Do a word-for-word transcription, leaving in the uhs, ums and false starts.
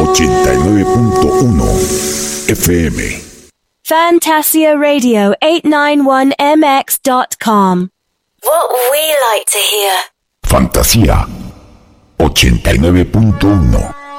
ochenta y nueve punto uno F M. Fantasia Radio eight ninety-one M X dot com. What we like to hear. Fantasía ochenta y nueve punto uno.